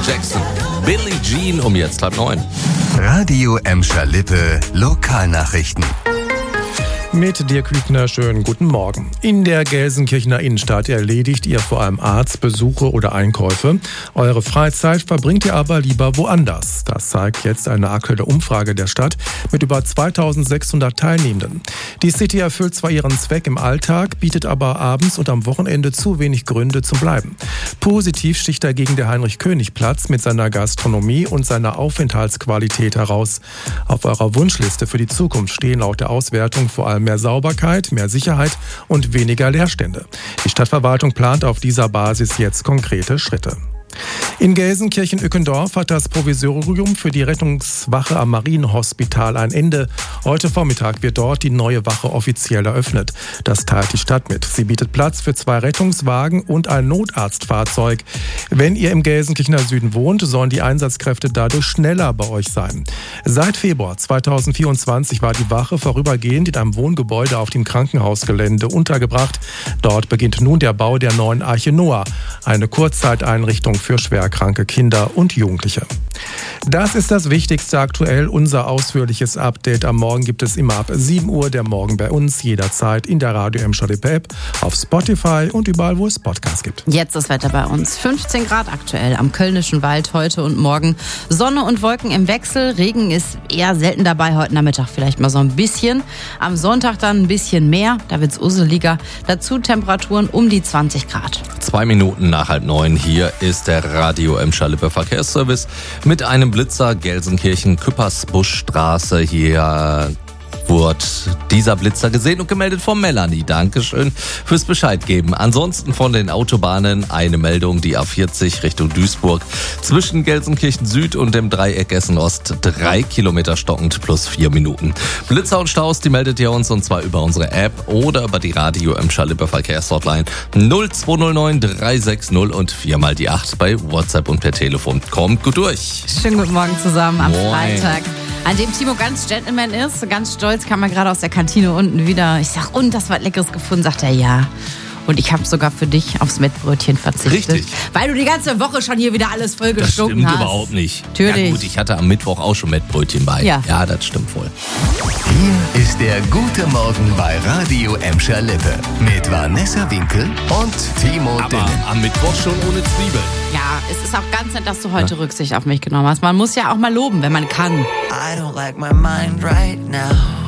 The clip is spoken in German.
Jackson, Billie Jean um jetzt 8:30. Radio Emscher Lippe Lokalnachrichten. Mit Dirk Hübner, schönen guten Morgen. In der Gelsenkirchener Innenstadt erledigt ihr vor allem Arztbesuche oder Einkäufe. Eure Freizeit verbringt ihr aber lieber woanders. Das zeigt jetzt eine aktuelle Umfrage der Stadt mit über 2600 Teilnehmenden. Die City erfüllt zwar ihren Zweck im Alltag, bietet aber abends und am Wochenende zu wenig Gründe zum Bleiben. Positiv sticht dagegen der Heinrich-König-Platz mit seiner Gastronomie und seiner Aufenthaltsqualität heraus. Auf eurer Wunschliste für die Zukunft stehen laut der Auswertung vor allem mehr Sauberkeit, mehr Sicherheit und weniger Leerstände. Die Stadtverwaltung plant auf dieser Basis jetzt konkrete Schritte. In Gelsenkirchen-Ückendorf hat das Provisorium für die Rettungswache am Marienhospital ein Ende. Heute Vormittag wird dort die neue Wache offiziell eröffnet. Das teilt die Stadt mit. Sie bietet Platz für 2 Rettungswagen und ein Notarztfahrzeug. Wenn ihr im Gelsenkirchener Süden wohnt, sollen die Einsatzkräfte dadurch schneller bei euch sein. Seit Februar 2024 war die Wache vorübergehend in einem Wohngebäude auf dem Krankenhausgelände untergebracht. Dort beginnt nun der Bau der neuen Arche Noah, eine Kurzzeiteinrichtung für schwerkranke Kinder und Jugendliche. Das ist das Wichtigste aktuell, unser ausführliches Update. Am Morgen gibt es immer ab 7 Uhr der Morgen bei uns, jederzeit in der Radio Emscher Lippe App, auf Spotify und überall, wo es Podcasts gibt. Jetzt das Wetter bei uns. 15 Grad aktuell am Kölnischen Wald heute und morgen. Sonne und Wolken im Wechsel. Regen ist eher selten dabei. Heute Nachmittag vielleicht mal so ein bisschen. Am Sonntag dann ein bisschen mehr. Da wird es useliger. Dazu Temperaturen um die 20 Grad. 2 Minuten nach 8:30. Hier ist der Radio Emscher Lippe Verkehrsservice mit einem Blitzer Gelsenkirchen-Küppersbuschstraße. Hier wurde dieser Blitzer gesehen und gemeldet von Melanie. Dankeschön fürs Bescheid geben. Ansonsten von den Autobahnen eine Meldung, die A40 Richtung Duisburg zwischen Gelsenkirchen Süd und dem Dreieck Essen Ost 3 Kilometer stockend plus 4 Minuten. Blitzer und Staus, die meldet ihr uns und zwar über unsere App oder über die Radio Emscher Lippe Verkehrshotline 0209 360 und 4 die 8 bei WhatsApp und per Telefon. Kommt gut durch. Schönen guten Morgen zusammen am Moin. Freitag, an dem Timo ganz Gentleman ist, ganz stolz, kam er gerade aus der Kantine unten wieder. Ich sag, und das war Leckeres gefunden, sagt er, ja. Und ich habe sogar für dich aufs Mettbrötchen verzichtet. Richtig. Weil du die ganze Woche schon hier wieder alles voll Das gestunken stimmt hast. überhaupt nicht. Natürlich. Ja gut, ich hatte am Mittwoch auch schon Mettbrötchen bei. Ja. Ja, das stimmt wohl. Hier ist der gute Morgen bei Radio Emscher Lippe mit Vanessa Winkel und Timo Aber Dillon. am Mittwoch schon ohne Zwiebeln. Ja, es ist auch ganz nett, dass du heute Rücksicht auf mich genommen hast. Man muss ja auch mal loben, wenn man kann. I don't like my mind right now.